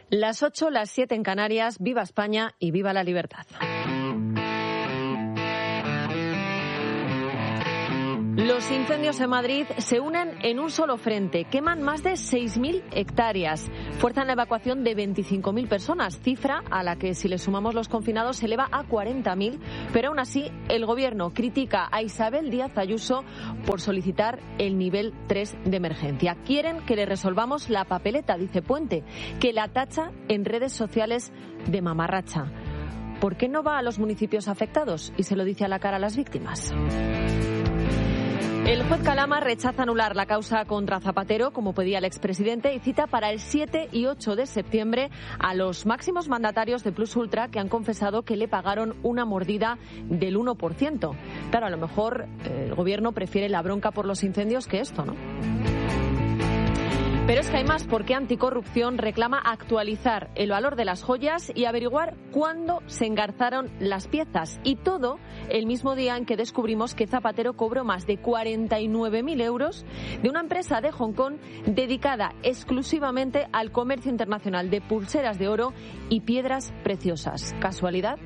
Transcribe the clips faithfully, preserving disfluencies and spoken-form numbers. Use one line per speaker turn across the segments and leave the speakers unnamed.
Las ocho, las siete en Canarias. Viva España y viva la libertad. Los incendios en Madrid se unen en un solo frente. Queman más de seis mil hectáreas. Fuerzan la evacuación de veinticinco mil personas, cifra a la que, si le sumamos los confinados, se eleva a cuarenta mil. Pero aún así, el Gobierno critica a Isabel Díaz Ayuso por solicitar el nivel tres de emergencia. Quieren que le resolvamos la papeleta, dice Puente, que la tacha en redes sociales de mamarracha. ¿Por qué no va a los municipios afectados y se lo dice a la cara a las víctimas? El juez Calama rechaza anular la causa contra Zapatero, como pedía el expresidente, y cita para el siete y ocho de septiembre a los máximos mandatarios de Plus Ultra que han confesado que le pagaron una mordida del uno por ciento. Claro, a lo mejor eh, el Gobierno prefiere la bronca por los incendios que esto, ¿no? Pero es que hay más, porque Anticorrupción reclama actualizar el valor de las joyas y averiguar cuándo se engarzaron las piezas. Y todo el mismo día en que descubrimos que Zapatero cobró más de cuarenta y nueve mil euros de una empresa de Hong Kong dedicada exclusivamente al comercio internacional de pulseras de oro y piedras preciosas. ¿Casualidad?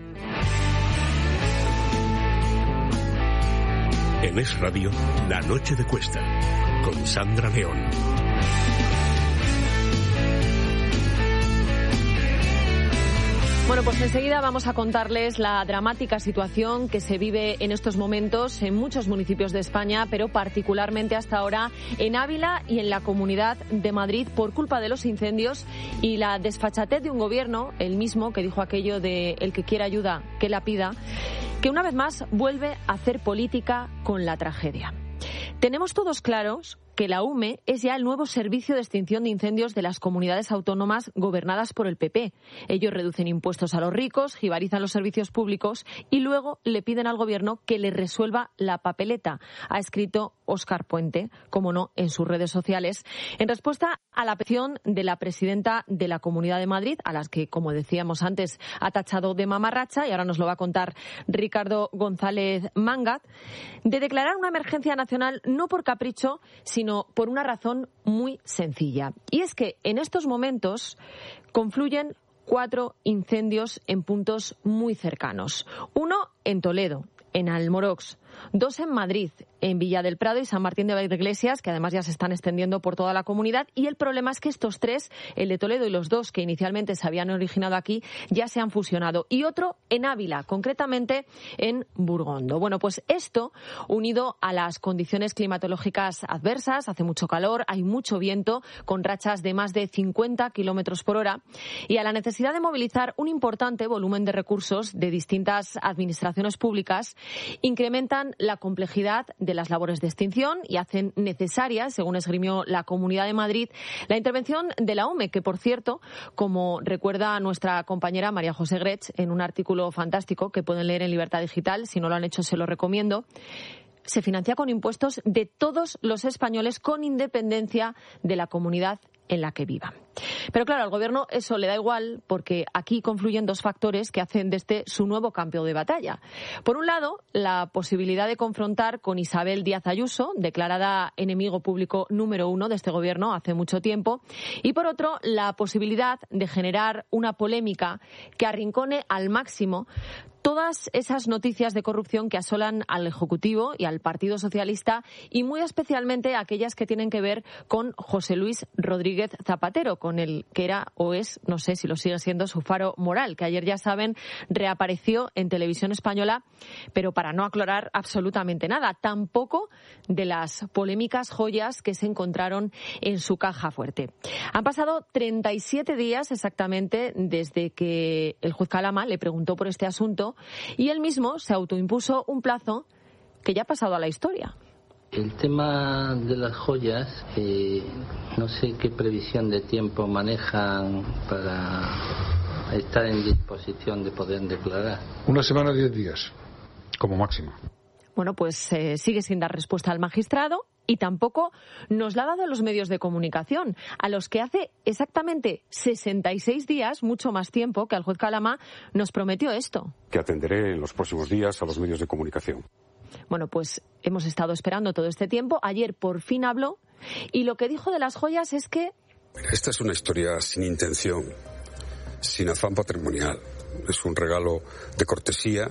En Es Radio, La Noche de Cuesta, con Sandra León.
Bueno, pues enseguida vamos a contarles la dramática situación que se vive en estos momentos en muchos municipios de España, pero particularmente hasta ahora en Ávila y en la Comunidad de Madrid por culpa de los incendios y la desfachatez de un gobierno, el mismo que dijo aquello de el que quiera ayuda, que la pida, que una vez más vuelve a hacer política con la tragedia. Tenemos todos claros que la U M E es ya el nuevo servicio de extinción de incendios de las comunidades autónomas gobernadas por el P P. Ellos reducen impuestos a los ricos, jibarizan los servicios públicos y luego le piden al Gobierno que le resuelva la papeleta, ha escrito Óscar Puente, como no, en sus redes sociales, en respuesta a la petición de la presidenta de la Comunidad de Madrid, a las que, como decíamos antes, ha tachado de mamarracha, y ahora nos lo va a contar Ricardo González Mangat, de declarar una emergencia nacional no por capricho, sino por una razón muy sencilla. Y es que en estos momentos confluyen cuatro incendios en puntos muy cercanos. Uno en Toledo, en Almorox. Dos en Madrid, en Villa del Prado y San Martín de Valdeiglesias, que además ya se están extendiendo por toda la comunidad. Y el problema es que estos tres, el de Toledo y los dos que inicialmente se habían originado aquí, ya se han fusionado. Y otro en Ávila, concretamente en Burgondo. Bueno, pues esto, unido a las condiciones climatológicas adversas, hace mucho calor, hay mucho viento, con rachas de más de cincuenta kilómetros por hora, y a la necesidad de movilizar un importante volumen de recursos de distintas administraciones públicas, incrementan la complejidad de las labores de extinción y hacen necesaria, según esgrimió la Comunidad de Madrid, la intervención de la U M E, que, por cierto, como recuerda nuestra compañera María José Gretsch en un artículo fantástico que pueden leer en Libertad Digital, si no lo han hecho se lo recomiendo, se financia con impuestos de todos los españoles con independencia de la comunidad en la que vivan. Pero claro, al Gobierno eso le da igual, porque aquí confluyen dos factores que hacen de este su nuevo campo de batalla. Por un lado, la posibilidad de confrontar con Isabel Díaz Ayuso, declarada enemigo público número uno de este Gobierno hace mucho tiempo, y por otro, la posibilidad de generar una polémica que arrincone al máximo todas esas noticias de corrupción que asolan al Ejecutivo y al Partido Socialista, y muy especialmente aquellas que tienen que ver con José Luis Rodríguez Zapatero, con el que era o es, no sé si lo sigue siendo, su faro moral, que ayer, ya saben, reapareció en Televisión Española, pero para no aclarar absolutamente nada, tampoco de las polémicas joyas que se encontraron en su caja fuerte. Han pasado treinta y siete días exactamente desde que el juez Calama le preguntó por este asunto, y él mismo se autoimpuso un plazo que ya ha pasado a la historia.
El tema de las joyas, eh, no sé qué previsión de tiempo manejan para estar en disposición de poder declarar.
Una semana, diez días, como máximo.
Bueno, pues eh, sigue sin dar respuesta al magistrado y tampoco nos la ha dado a los medios de comunicación, a los que hace exactamente sesenta y seis días, mucho más tiempo, que el juez Calama nos prometió esto.
Que atenderé en los próximos días a los medios de comunicación.
Bueno, pues hemos estado esperando todo este tiempo. Ayer por fin habló y lo que dijo de las joyas es que...
Esta es una historia sin intención. sin afán patrimonial. Es un regalo de cortesía,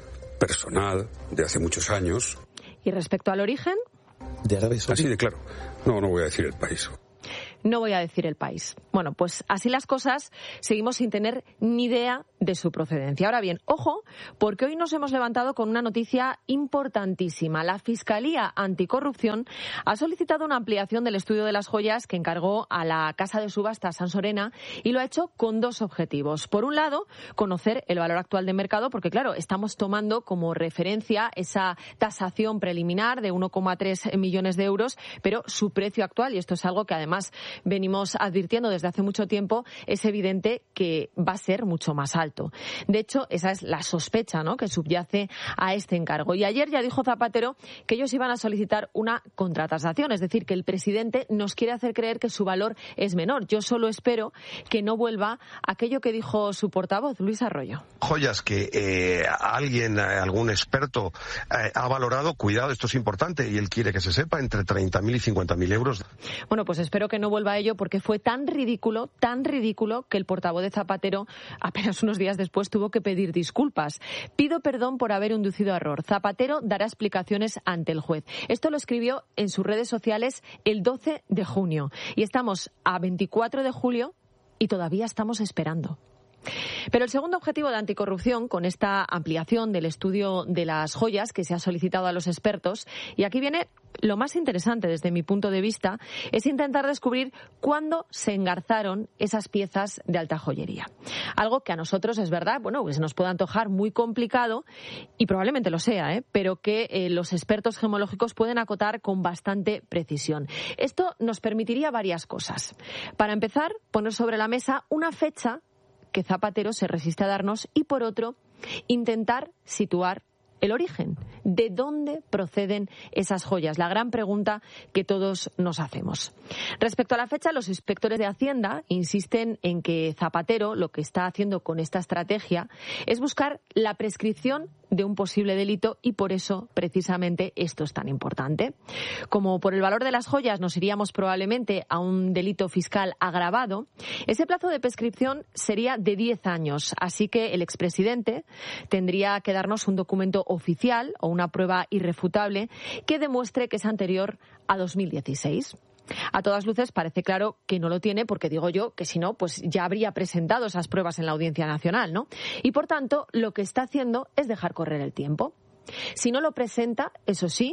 personal, de hace muchos años.
¿Y respecto al origen?
De Arabia Saudí.
Así de claro. No, no voy a decir el país.
No voy a decir el país. Bueno, pues así las cosas, seguimos sin tener ni idea de su procedencia. Ahora bien, ojo, porque hoy nos hemos levantado con una noticia importantísima. La Fiscalía Anticorrupción ha solicitado una ampliación del estudio de las joyas que encargó a la casa de subastas Sansorena y lo ha hecho con dos objetivos. Por un lado, conocer el valor actual de mercado, porque claro, estamos tomando como referencia esa tasación preliminar de uno coma tres millones de euros, pero su precio actual, y esto es algo que además venimos advirtiendo desde hace mucho tiempo, es evidente que va a ser mucho más alto. De hecho, esa es la sospecha, ¿no?, que subyace a este encargo. Y ayer ya dijo Zapatero que ellos iban a solicitar una contratasación, es decir, que el presidente nos quiere hacer creer que su valor es menor. Yo solo espero que no vuelva aquello que dijo su portavoz, Luis Arroyo.
Joyas que eh, alguien, algún experto eh, ha valorado, cuidado, esto es importante, y él quiere que se sepa, entre treinta mil y cincuenta mil euros.
Bueno, pues espero que no vuelva a ello, porque fue tan ridículo, tan ridículo, que el portavoz de Zapatero apenas unos días después tuvo que pedir disculpas. Pido perdón por haber inducido a error. Zapatero dará explicaciones ante el juez. Esto lo escribió en sus redes sociales el doce de junio. Y estamos a veinticuatro de julio y todavía estamos esperando. Pero el segundo objetivo de Anticorrupción, con esta ampliación del estudio de las joyas que se ha solicitado a los expertos, y aquí viene lo más interesante desde mi punto de vista, es intentar descubrir cuándo se engarzaron esas piezas de alta joyería. Algo que a nosotros es verdad, bueno, pues nos puede antojar muy complicado, y probablemente lo sea, ¿eh? pero que eh, los expertos gemológicos pueden acotar con bastante precisión. Esto nos permitiría varias cosas. Para empezar, poner sobre la mesa una fecha que Zapatero se resiste a darnos y, por otro, intentar situar el origen. ¿De dónde proceden esas joyas? La gran pregunta que todos nos hacemos. Respecto a la fecha, los inspectores de Hacienda insisten en que Zapatero lo que está haciendo con esta estrategia es buscar la prescripción de un posible delito, y por eso precisamente esto es tan importante. Como por el valor de las joyas nos iríamos probablemente a un delito fiscal agravado, ese plazo de prescripción sería de diez años, así que el expresidente tendría que darnos un documento oficial o una prueba irrefutable que demuestre que es anterior a dos mil dieciséis. A todas luces parece claro que no lo tiene, porque digo yo que si no, pues ya habría presentado esas pruebas en la Audiencia Nacional, ¿no? Y por tanto, lo que está haciendo es dejar correr el tiempo. Si no lo presenta, eso sí,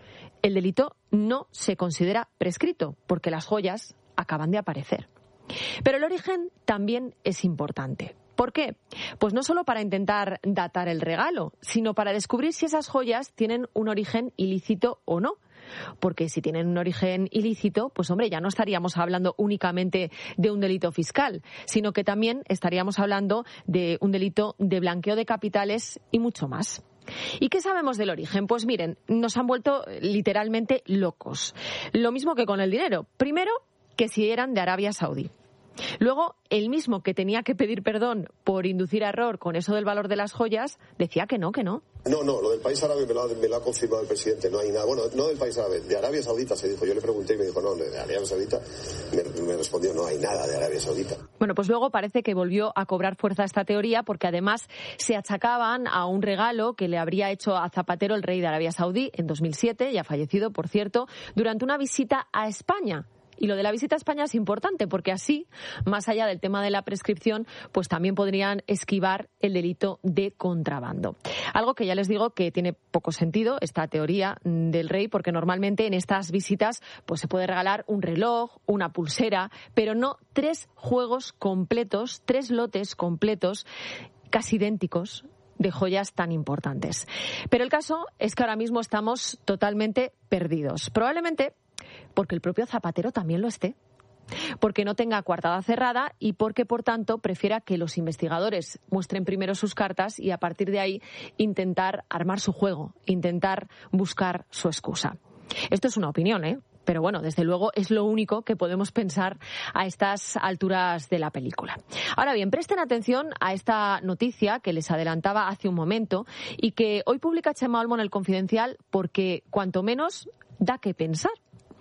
el delito no se considera prescrito, porque las joyas acaban de aparecer. Pero el origen también es importante. ¿Por qué? Pues no solo para intentar datar el regalo, sino para descubrir si esas joyas tienen un origen ilícito o no. Porque si tienen un origen ilícito, pues hombre, ya no estaríamos hablando únicamente de un delito fiscal, sino que también estaríamos hablando de un delito de blanqueo de capitales y mucho más. ¿Y qué sabemos del origen? Pues miren, nos han vuelto literalmente locos. Lo mismo que con el dinero. Primero, que si eran de Arabia Saudí. Luego, el mismo que tenía que pedir perdón por inducir a error con eso del valor de las joyas, decía que no, que no.
No, no, lo del país árabe me lo, ha, me lo ha confirmado el presidente, no hay nada. Bueno, no del país árabe, de Arabia Saudita se dijo. Yo le pregunté y me dijo, no, de Arabia Saudita. Me, me respondió, no hay nada de Arabia Saudita.
Bueno, pues luego parece que volvió a cobrar fuerza esta teoría, porque además se achacaban a un regalo que le habría hecho a Zapatero el rey de Arabia Saudí en dos mil siete, ya fallecido, por cierto, durante una visita a España. Y lo de la visita a España es importante, porque así, más allá del tema de la prescripción, pues también podrían esquivar el delito de contrabando. Algo que ya les digo que tiene poco sentido, esta teoría del rey, porque normalmente en estas visitas pues se puede regalar un reloj, una pulsera, pero no tres juegos completos, tres lotes completos, casi idénticos, de joyas tan importantes. Pero el caso es que ahora mismo estamos totalmente perdidos. Probablemente porque el propio Zapatero también lo esté, porque no tenga coartada cerrada y porque, por tanto, prefiera que los investigadores muestren primero sus cartas y a partir de ahí intentar armar su juego, intentar buscar su excusa. Esto es una opinión, ¿eh? Pero bueno, desde luego es lo único que podemos pensar a estas alturas de la película. Ahora bien, presten atención a esta noticia que les adelantaba hace un momento y que hoy publica Chema Olmo en El Confidencial, porque cuanto menos da que pensar.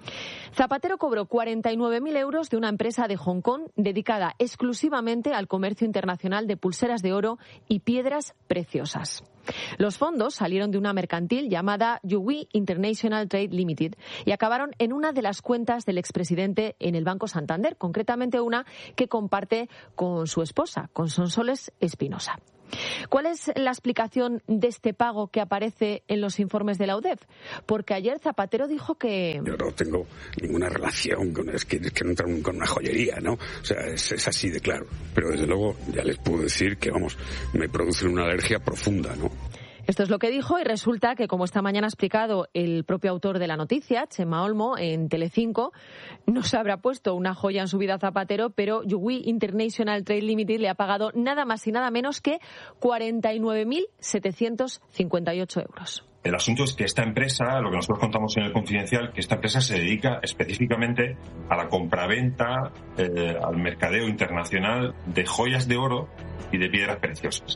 Zapatero cobró cuarenta y nueve mil euros de una empresa de Hong Kong dedicada exclusivamente al comercio internacional de pulseras de oro y piedras preciosas. Los fondos salieron de una mercantil llamada Yugui International Trade Limited y acabaron en una de las cuentas del expresidente en el Banco Santander, concretamente una que comparte con su esposa, con Sonsoles Espinosa. ¿Cuál es la explicación de este pago que aparece en los informes de la U D E F? Porque ayer Zapatero dijo que...
Yo no tengo ninguna relación con, es que, es que no entro con una joyería, ¿no? O sea, es, es así de claro. Pero desde luego ya les puedo decir que, vamos, me producen una alergia profunda, ¿no?
Esto es lo que dijo y resulta que, como esta mañana ha explicado el propio autor de la noticia, Chema Olmo, en Telecinco, no se habrá puesto una joya en su vida Zapatero, pero Yugui International Trade Limited le ha pagado nada más y nada menos que cuarenta y nueve mil setecientos cincuenta y ocho euros.
El asunto es que esta empresa, lo que nosotros contamos en el Confidencial, que esta empresa se dedica específicamente a la compraventa, eh, al mercadeo internacional de joyas de oro y de piedras preciosas.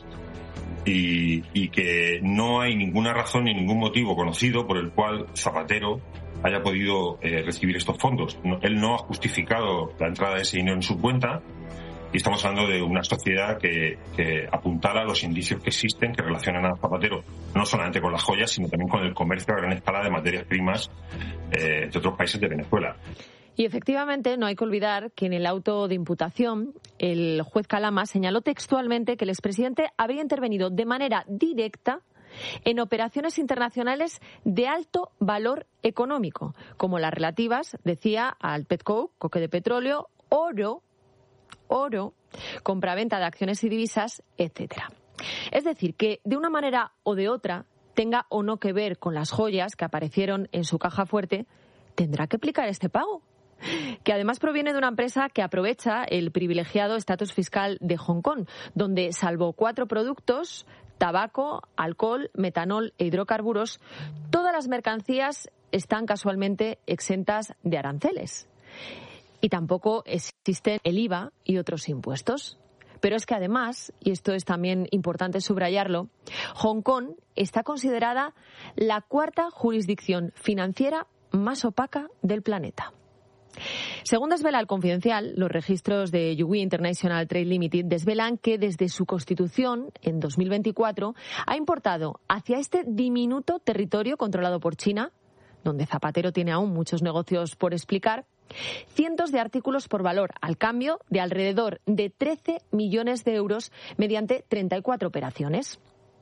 Y, y que no hay ninguna razón ni ningún motivo conocido por el cual Zapatero haya podido eh, recibir estos fondos. No, él no ha justificado la entrada de ese dinero en su cuenta y estamos hablando de una sociedad que, que apuntala los indicios que existen que relacionan a Zapatero no solamente con las joyas, sino también con el comercio a gran escala de materias primas eh, de otros países de Venezuela.
Y efectivamente no hay que olvidar que en el auto de imputación el juez Calama señaló textualmente que el expresidente habría intervenido de manera directa en operaciones internacionales de alto valor económico, como las relativas, decía, al Petcoke, coque de petróleo, oro, oro, compraventa de acciones y divisas, etcétera. Es decir, que de una manera o de otra, tenga o no que ver con las joyas que aparecieron en su caja fuerte, tendrá que aplicar este pago, que además proviene de una empresa que aprovecha el privilegiado estatus fiscal de Hong Kong, donde, salvo cuatro productos, tabaco, alcohol, metanol e hidrocarburos, todas las mercancías están casualmente exentas de aranceles. Y tampoco existen el I V A y otros impuestos. Pero es que además, y esto es también importante subrayarlo, Hong Kong está considerada la cuarta jurisdicción financiera más opaca del planeta. Según desvela el Confidencial, los registros de Yugui International Trade Limited desvelan que desde su constitución, en dos mil veinticuatro, ha importado hacia este diminuto territorio controlado por China, donde Zapatero tiene aún muchos negocios por explicar, cientos de artículos por valor al cambio de alrededor de trece millones de euros mediante treinta y cuatro operaciones.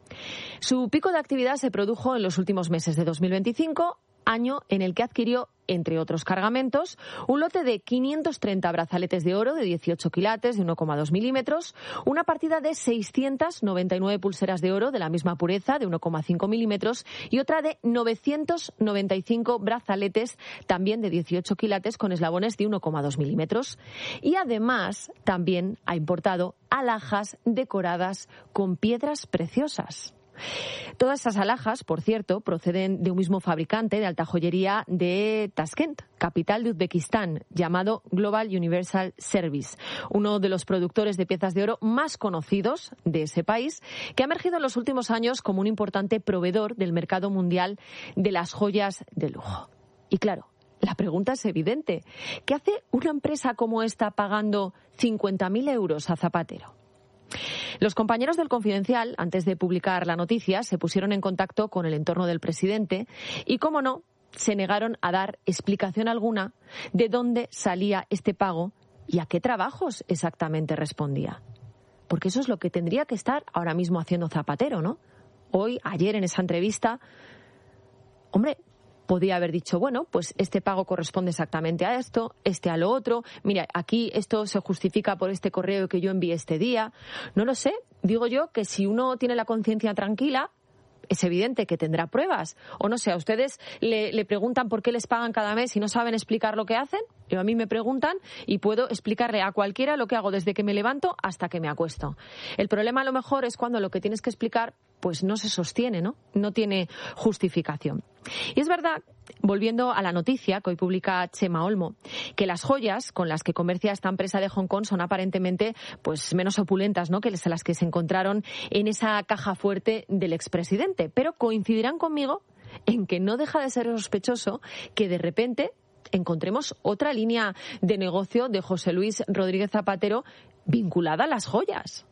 Su pico de actividad se produjo en los últimos meses de dos mil veinticinco, año en el que adquirió, entre otros cargamentos, un lote de quinientos treinta brazaletes de oro de dieciocho quilates de uno coma dos milímetros, una partida de seiscientas noventa y nueve pulseras de oro de la misma pureza de uno coma cinco milímetros y otra de novecientos noventa y cinco brazaletes también de dieciocho quilates con eslabones de uno coma dos milímetros. Y además también ha importado alhajas decoradas con piedras preciosas. Todas esas alhajas, por cierto, proceden de un mismo fabricante de alta joyería de Tashkent, capital de Uzbekistán, llamado Global Universal Service, uno de los productores de piezas de oro más conocidos de ese país, que ha emergido en los últimos años como un importante proveedor del mercado mundial de las joyas de lujo. Y claro, la pregunta es evidente. ¿Qué hace una empresa como esta pagando cincuenta mil euros a Zapatero? Los compañeros del Confidencial, antes de publicar la noticia, se pusieron en contacto con el entorno del presidente y, cómo no, se negaron a dar explicación alguna de dónde salía este pago y a qué trabajos exactamente respondía. Porque eso es lo que tendría que estar ahora mismo haciendo Zapatero, ¿no? Hoy, ayer, en esa entrevista, hombre, podía haber dicho, bueno, pues este pago corresponde exactamente a esto, este a lo otro. Mira, aquí esto se justifica por este correo que yo envié este día. No lo sé. Digo yo que si uno tiene la conciencia tranquila, es evidente que tendrá pruebas. O no sé, a ustedes le, le preguntan por qué les pagan cada mes y no saben explicar lo que hacen. Yo a mí me preguntan y puedo explicarle a cualquiera lo que hago desde que me levanto hasta que me acuesto. El problema a lo mejor es cuando lo que tienes que explicar pues no se sostiene, ¿no? No tiene justificación. Y es verdad, volviendo a la noticia que hoy publica Chema Olmo, que las joyas con las que comercia esta empresa de Hong Kong son aparentemente pues menos opulentas, ¿no?, que las que se encontraron en esa caja fuerte del expresidente. Pero coincidirán conmigo en que no deja de ser sospechoso que de repente encontremos otra línea de negocio de José Luis Rodríguez Zapatero vinculada a las joyas.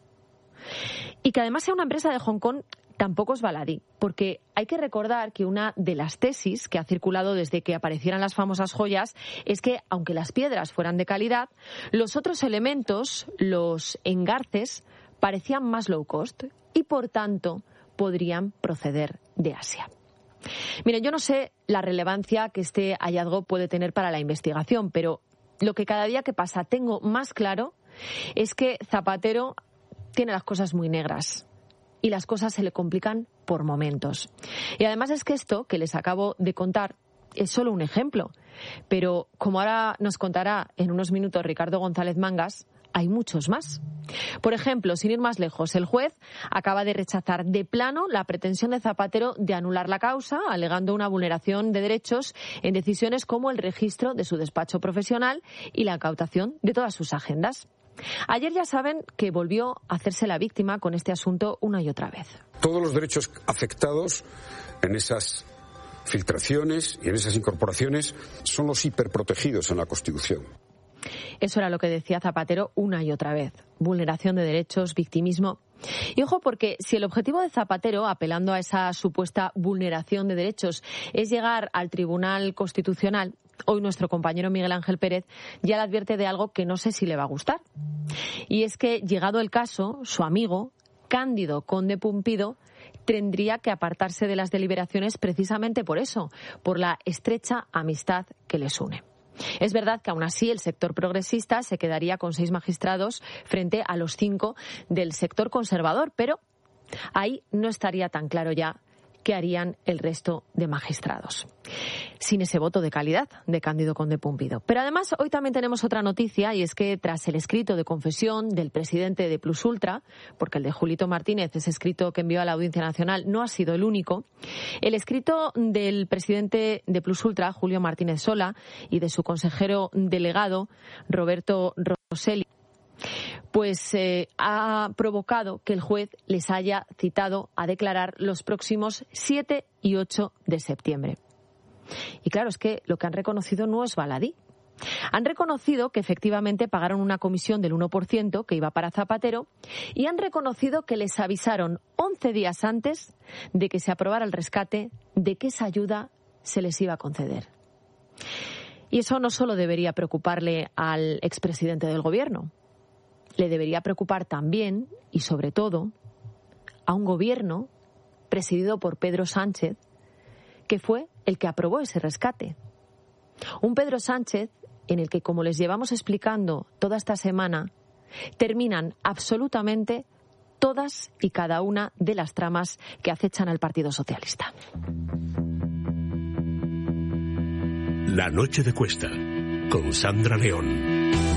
Y que además sea una empresa de Hong Kong tampoco es baladí, porque hay que recordar que una de las tesis que ha circulado desde que aparecieran las famosas joyas es que, aunque las piedras fueran de calidad, los otros elementos, los engarces, parecían más low cost y, por tanto, podrían proceder de Asia. Miren, yo no sé la relevancia que este hallazgo puede tener para la investigación, pero lo que cada día que pasa tengo más claro es que Zapatero tiene las cosas muy negras y las cosas se le complican por momentos. Y además es que esto que les acabo de contar es solo un ejemplo, pero como ahora nos contará en unos minutos Ricardo González Mangas, hay muchos más. Por ejemplo, sin ir más lejos, el juez acaba de rechazar de plano la pretensión de Zapatero de anular la causa, alegando una vulneración de derechos en decisiones como el registro de su despacho profesional y la incautación de todas sus agendas. Ayer ya saben que volvió a hacerse la víctima con este asunto una y otra vez.
Todos los derechos afectados en esas filtraciones y en esas incorporaciones son los hiperprotegidos en la Constitución.
Eso era lo que decía Zapatero una y otra vez. Vulneración de derechos, victimismo. Y ojo, porque si el objetivo de Zapatero, apelando a esa supuesta vulneración de derechos, es llegar al Tribunal Constitucional, hoy nuestro compañero Miguel Ángel Pérez ya le advierte de algo que no sé si le va a gustar. Y es que, llegado el caso, su amigo, Cándido Conde Pumpido, tendría que apartarse de las deliberaciones precisamente por eso, por la estrecha amistad que les une. Es verdad que aún así el sector progresista se quedaría con seis magistrados frente a los cinco del sector conservador, pero ahí no estaría tan claro ya qué harían el resto de magistrados, sin ese voto de calidad de Cándido Conde Pumpido. Pero además hoy también tenemos otra noticia, y es que tras el escrito de confesión del presidente de Plus Ultra, porque el de Julito Martínez, ese escrito que envió a la Audiencia Nacional, no ha sido el único, el escrito del presidente de Plus Ultra, Julio Martínez Sola, y de su consejero delegado, Roberto Rosselli, pues eh, ha provocado que el juez les haya citado a declarar los próximos siete y ocho de septiembre. Y claro, es que lo que han reconocido no es baladí. Han reconocido que efectivamente pagaron una comisión del uno por ciento que iba para Zapatero y han reconocido que les avisaron once días antes de que se aprobara el rescate de que esa ayuda se les iba a conceder. Y eso no solo debería preocuparle al expresidente del Gobierno, le debería preocupar también, y sobre todo, a un gobierno presidido por Pedro Sánchez, que fue el que aprobó ese rescate. Un Pedro Sánchez en el que, como les llevamos explicando toda esta semana, terminan absolutamente todas y cada una de las tramas que acechan al Partido Socialista.
La noche de Cuesta, con Sandra León.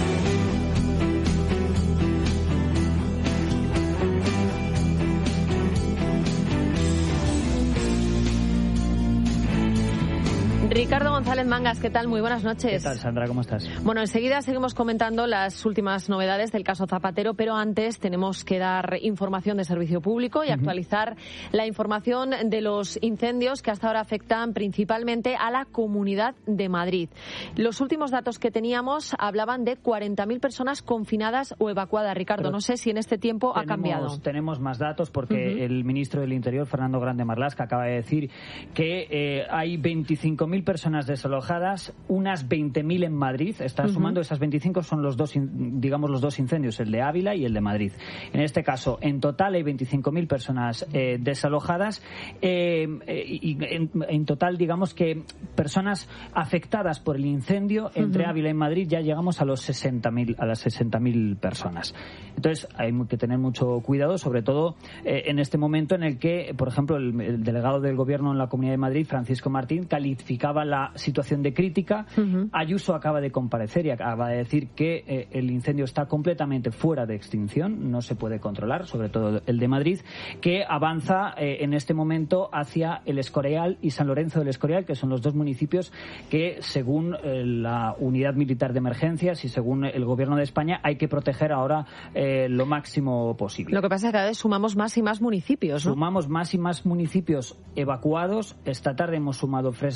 Ricardo González Mangas, ¿qué tal? Muy buenas noches.
¿Qué tal, Sandra? ¿Cómo estás?
Bueno, enseguida seguimos comentando las últimas novedades del caso Zapatero, pero antes tenemos que dar información de servicio público y uh-huh. actualizar la información de los incendios que hasta ahora afectan principalmente a la Comunidad de Madrid. Los últimos datos que teníamos hablaban de cuarenta mil personas confinadas o evacuadas. Ricardo, pero no sé si en este tiempo
tenemos,
ha cambiado.
Tenemos más datos porque uh-huh. el ministro del Interior, Fernando Grande Marlaska, acaba de decir que eh, hay veinticinco mil personas desalojadas, unas veinte mil en Madrid. Están uh-huh. sumando, esas veinticinco son los dos, digamos, los dos incendios, el de Ávila y el de Madrid. En este caso, en total hay veinticinco mil personas eh, desalojadas eh, y en, en total, digamos que personas afectadas por el incendio entre uh-huh. Ávila y Madrid ya llegamos a los sesenta mil, a las sesenta mil personas. Entonces, hay que tener mucho cuidado, sobre todo eh, en este momento en el que, por ejemplo, el, el delegado del Gobierno en la Comunidad de Madrid, Francisco Martín, calificaba la situación de crítica. Uh-huh. Ayuso acaba de comparecer y acaba de decir que eh, el incendio está completamente fuera de extinción, no se puede controlar, sobre todo el de Madrid, que avanza eh, en este momento hacia el Escorial y San Lorenzo del Escorial, que son los dos municipios que, según eh, la Unidad Militar de Emergencias y según el Gobierno de España, hay que proteger ahora eh, lo máximo posible.
Lo que pasa es que cada vez sumamos más y más municipios, ¿no?
Sumamos más y más municipios evacuados. Esta tarde hemos sumado Fresnedillas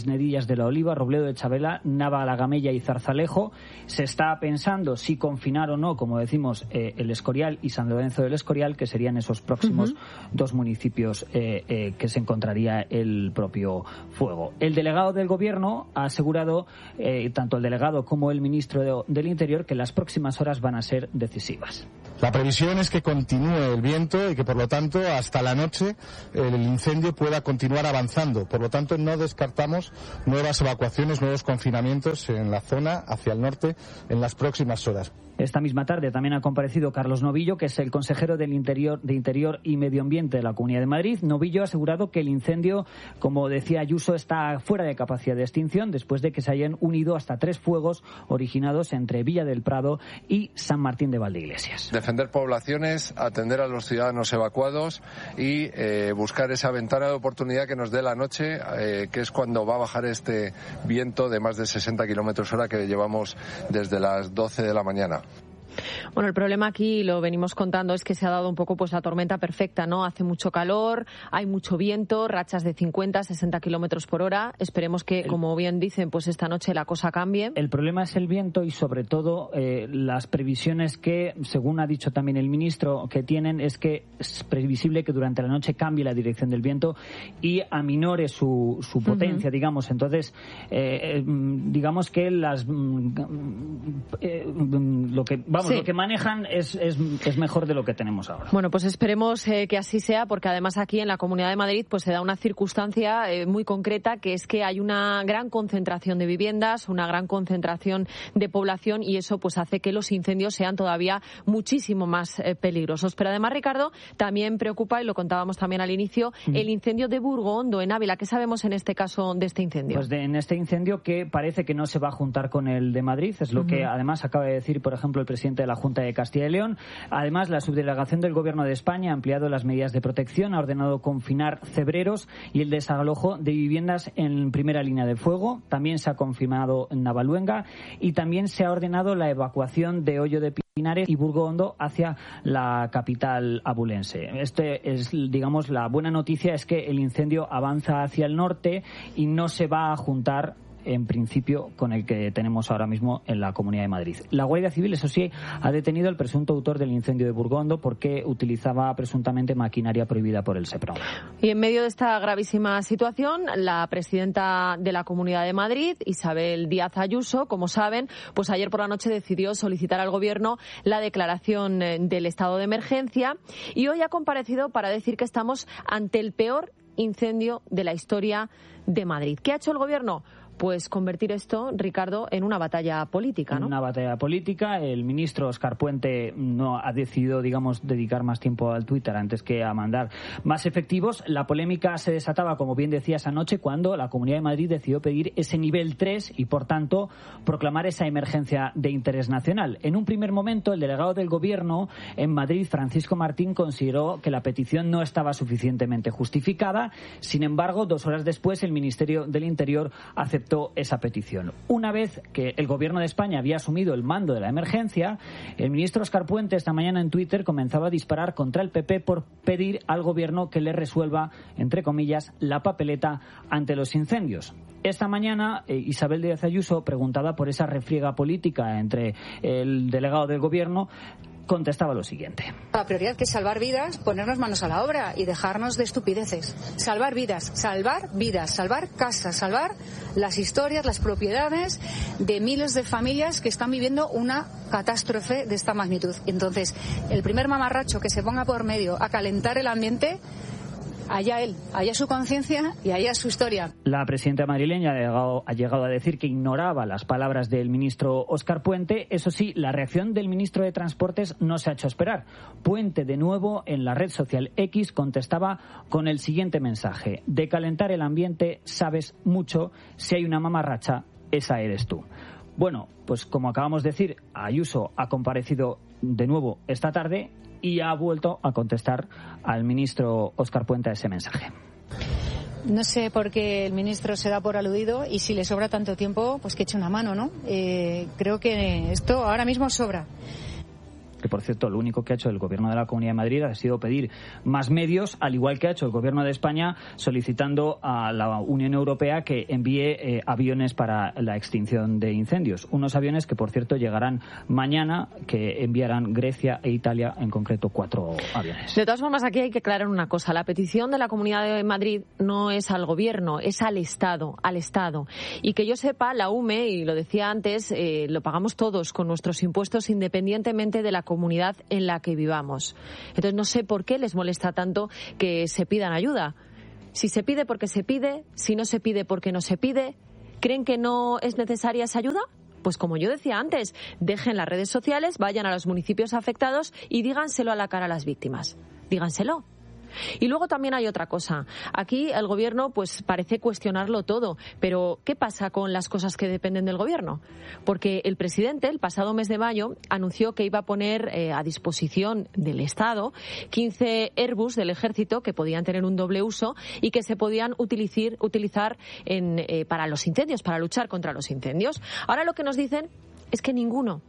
de la Oliva, Robledo de Chabela, Nava la Gamella y Zarzalejo. Se está pensando si confinar o no, como decimos, eh, el Escorial y San Lorenzo del Escorial, que serían esos próximos uh-huh. dos municipios eh, eh, que se encontraría el propio fuego. El delegado del Gobierno ha asegurado, eh, tanto el delegado como el ministro de, del Interior, que las próximas horas van a ser decisivas.
La previsión es que continúe el viento y que, por lo tanto, hasta la noche el incendio pueda continuar avanzando. Por lo tanto, no descartamos nuevas evacuaciones, nuevos confinamientos en la zona hacia el norte en las próximas horas.
Esta misma tarde también ha comparecido Carlos Novillo, que es el consejero del Interior, de Interior y Medio Ambiente de la Comunidad de Madrid. Novillo ha asegurado que el incendio, como decía Ayuso, está fuera de capacidad de extinción después de que se hayan unido hasta tres fuegos originados entre Villa del Prado y San Martín de Valdeiglesias.
Defender poblaciones, atender a los ciudadanos evacuados y eh, buscar esa ventana de oportunidad que nos dé la noche, eh, que es cuando va a bajar este viento de más de sesenta kilómetros hora que llevamos desde las doce de la mañana.
Bueno, el problema aquí, lo venimos contando, es que se ha dado un poco pues la tormenta perfecta, ¿no? Hace mucho calor, hay mucho viento, rachas de cincuenta, sesenta kilómetros por hora. Esperemos que, el, como bien dicen, pues esta noche la cosa cambie.
El problema es el viento y, sobre todo, eh, las previsiones que, según ha dicho también el ministro, que tienen es que es previsible que durante la noche cambie la dirección del viento y aminore su, su potencia, uh-huh. digamos. Entonces, eh, digamos que las eh, lo que vamos Sí. lo que manejan es, es, es mejor de lo que tenemos ahora.
Bueno, pues esperemos eh, que así sea, porque además aquí en la Comunidad de Madrid pues se da una circunstancia eh, muy concreta, que es que hay una gran concentración de viviendas, una gran concentración de población, y eso pues hace que los incendios sean todavía muchísimo más eh, peligrosos. Pero además, Ricardo, también preocupa, y lo contábamos también al inicio, mm. el incendio de Burgondo, en Ávila. ¿Qué sabemos en este caso de este incendio?
Pues de, en este incendio, que parece que no se va a juntar con el de Madrid, es lo uh-huh. que además acaba de decir, por ejemplo, el presidente de la Junta de Castilla y León. Además, la subdelegación del Gobierno de España ha ampliado las medidas de protección, ha ordenado confinar cebreros y el desalojo de viviendas en primera línea de fuego. También se ha confirmado en Navaluenga y también se ha ordenado la evacuación de Hoyo de Pinares y Burgondo hacia la capital abulense. Este es, digamos, la buena noticia, es que el incendio avanza hacia el norte y no se va a juntar en principio con el que tenemos ahora mismo en la Comunidad de Madrid. La Guardia Civil, eso sí, ha detenido al presunto autor del incendio de Burgondo porque utilizaba presuntamente maquinaria prohibida por el SEPRON.
Y en medio de esta gravísima situación, la presidenta de la Comunidad de Madrid, Isabel Díaz Ayuso, como saben, pues ayer por la noche decidió solicitar al Gobierno la declaración del estado de emergencia, y hoy ha comparecido para decir que estamos ante el peor incendio de la historia de Madrid. ¿Qué ha hecho el Gobierno? Pues convertir esto, Ricardo, en una batalla política, ¿no?
Una batalla política. El ministro Óscar Puente no ha decidido, digamos, dedicar más tiempo al Twitter antes que a mandar más efectivos. La polémica se desataba, como bien decías anoche, cuando la Comunidad de Madrid decidió pedir ese nivel tres y, por tanto, proclamar esa emergencia de interés nacional. En un primer momento, el delegado del Gobierno en Madrid, Francisco Martín, consideró que la petición no estaba suficientemente justificada. Sin embargo, dos horas después, el Ministerio del Interior aceptó esa petición. Una vez que el Gobierno de España había asumido el mando de la emergencia, el ministro Óscar Puente esta mañana en Twitter comenzaba a disparar contra el P P por pedir al Gobierno que le resuelva, entre comillas, la papeleta ante los incendios. Esta mañana, eh, Isabel Díaz Ayuso, preguntada por esa refriega política entre el delegado del Gobierno, contestaba lo siguiente.
La prioridad que es salvar vidas, ponernos manos a la obra y dejarnos de estupideces. Salvar vidas, salvar vidas, salvar casas, salvar las historias, las propiedades de miles de familias que están viviendo una catástrofe de esta magnitud. Entonces, el primer mamarracho que se ponga por medio a calentar el ambiente, allá él, allá su conciencia y allá su historia.
La presidenta madrileña ha llegado, ha llegado a decir que ignoraba las palabras del ministro Óscar Puente. Eso sí, la reacción del ministro de Transportes no se ha hecho esperar. Puente, de nuevo, en la red social X, contestaba con el siguiente mensaje: de calentar el ambiente sabes mucho, si hay una mamarracha, esa eres tú. Bueno, pues como acabamos de decir, Ayuso ha comparecido de nuevo esta tarde y ha vuelto a contestar al ministro Óscar Puente a ese mensaje.
No sé por qué el ministro se da por aludido, y si le sobra tanto tiempo, pues que eche una mano, ¿no? Eh, creo que esto ahora mismo sobra.
que por cierto lo único que ha hecho el Gobierno de la Comunidad de Madrid ha sido pedir más medios, al igual que ha hecho el Gobierno de España, solicitando a la Unión Europea que envíe eh, aviones para la extinción de incendios. Unos aviones que, por cierto, llegarán mañana, que enviarán Grecia e Italia, en concreto cuatro aviones.
De todas formas, aquí hay que aclarar una cosa. La petición de la Comunidad de Madrid no es al Gobierno, es al Estado, al Estado. Y que yo sepa, la U M E, y lo decía antes, eh, lo pagamos todos con nuestros impuestos independientemente de la comunidad en la que vivamos. Entonces no sé por qué les molesta tanto que se pidan ayuda. Si se pide porque se pide, si no se pide porque no se pide, ¿creen que no es necesaria esa ayuda? Pues como yo decía antes, dejen las redes sociales, vayan a los municipios afectados y díganselo a la cara a las víctimas. Díganselo. Y luego también hay otra cosa. Aquí el Gobierno pues parece cuestionarlo todo, pero ¿qué pasa con las cosas que dependen del Gobierno? Porque el presidente el pasado mes de mayo anunció que iba a poner eh, a disposición del Estado quince Airbus del Ejército que podían tener un doble uso y que se podían utilizar, utilizar en, eh, para los incendios, para luchar contra los incendios. Ahora lo que nos dicen es que ninguno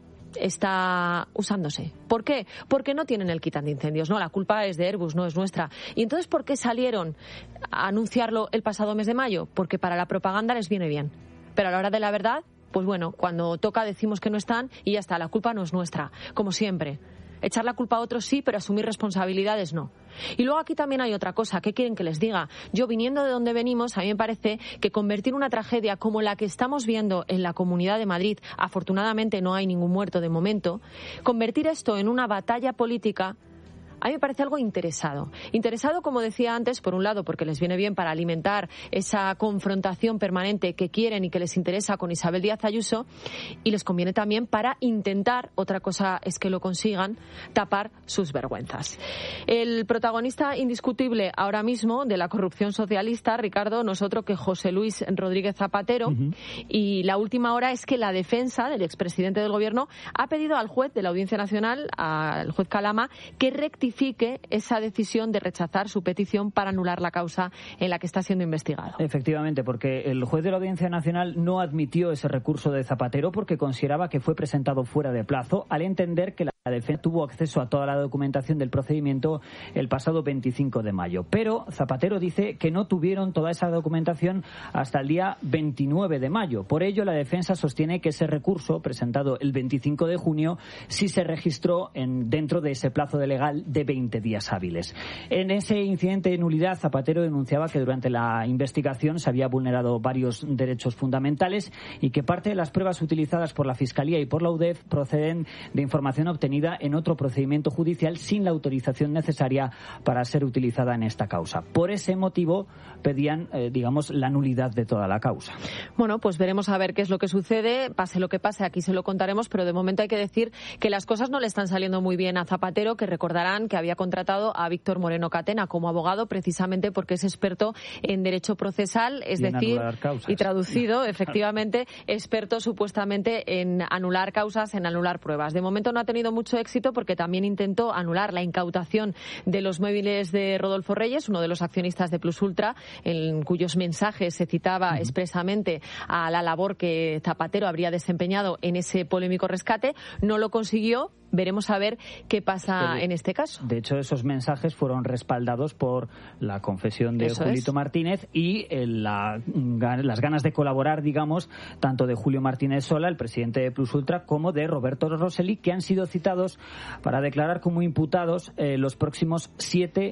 está usándose. ¿Por qué? Porque no tienen el kit antiincendios. No, la culpa es de Airbus, no es nuestra. ¿Y entonces por qué salieron a anunciarlo el pasado mes de mayo? Porque para la propaganda les viene bien. Pero a la hora de la verdad, pues bueno, cuando toca decimos que no están y ya está, la culpa no es nuestra, como siempre. Echar la culpa a otros sí, pero asumir responsabilidades no. Y luego aquí también hay otra cosa. ¿Qué quieren que les diga? Yo, viniendo de donde venimos, a mí me parece que convertir una tragedia como la que estamos viendo en la Comunidad de Madrid, afortunadamente no hay ningún muerto de momento, convertir esto en una batalla política, a mí me parece algo interesado. Interesado, como decía antes, por un lado, porque les viene bien para alimentar esa confrontación permanente que quieren y que les interesa con Isabel Díaz Ayuso, y les conviene también para intentar, otra cosa es que lo consigan, tapar sus vergüenzas. El protagonista indiscutible ahora mismo de la corrupción socialista, Ricardo, no es otro que José Luis Rodríguez Zapatero, uh-huh. y la última hora es que la defensa del expresidente del Gobierno ha pedido al juez de la Audiencia Nacional, al juez Calama, que rectifique esa decisión de rechazar su petición para anular la causa en la que está siendo investigado.
Efectivamente, porque el juez de la Audiencia Nacional no admitió ese recurso de Zapatero porque consideraba que fue presentado fuera de plazo, al entender que la defensa tuvo acceso a toda la documentación del procedimiento el pasado veinticinco de mayo. Pero Zapatero dice que no tuvieron toda esa documentación hasta el día veintinueve de mayo. Por ello, la defensa sostiene que ese recurso, presentado el veinticinco de junio, sí se registró en, dentro de ese plazo de legal de veinte días hábiles. En ese incidente de nulidad, Zapatero denunciaba que durante la investigación se había vulnerado varios derechos fundamentales y que parte de las pruebas utilizadas por la Fiscalía y por la U D E F proceden de información obtenida en otro procedimiento judicial sin la autorización necesaria para ser utilizada en esta causa. Por ese motivo pedían, eh, digamos, la nulidad de toda la causa.
Bueno, pues veremos a ver qué es lo que sucede. Pase lo que pase, aquí se lo contaremos, pero de momento hay que decir que las cosas no le están saliendo muy bien a Zapatero, que recordarán que había contratado a Víctor Moreno Catena como abogado precisamente porque es experto en derecho procesal, es decir, y traducido, efectivamente, experto supuestamente en anular causas, en anular pruebas. De momento no ha tenido mucho éxito porque también intentó anular la incautación de los móviles de Rodolfo Reyes, uno de los accionistas de Plus Ultra, en cuyos mensajes se citaba uh-huh. expresamente a la labor que Zapatero habría desempeñado en ese polémico rescate. No lo consiguió. Veremos a ver qué pasa
de,
en este caso.
De hecho, esos mensajes fueron respaldados por la confesión de Eso Julito es. Martínez y el, la, las ganas de colaborar, digamos, tanto de Julio Martínez Sola, el presidente de Plus Ultra, como de Roberto Rosselli, que han sido citados para declarar como imputados eh, los próximos siete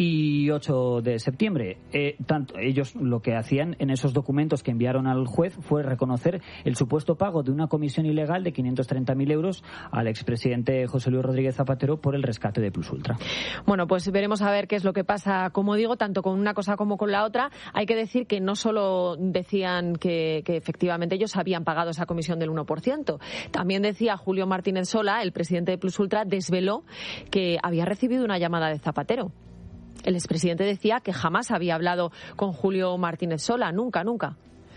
y ocho de septiembre. Eh, tanto, ellos lo que hacían en esos documentos que enviaron al juez fue reconocer el supuesto pago de una comisión ilegal de quinientos treinta mil euros al expresidente José Luis Rodríguez Zapatero por el rescate de Plus Ultra.
Bueno, pues veremos a ver qué es lo que pasa. Como digo, tanto con una cosa como con la otra, hay que decir que no solo decían que, que efectivamente ellos habían pagado esa comisión del uno por ciento, también decía Julio Martínez Sola, el presidente de Plus Ultra, desveló que había recibido una llamada de Zapatero. El expresidente decía que jamás había hablado con Julio Martínez Sola, nunca, nunca.